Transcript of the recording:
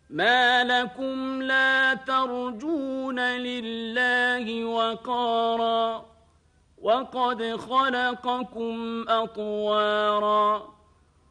ما لكم لا ترجون لله وقارا وقد خلقكم أطوارا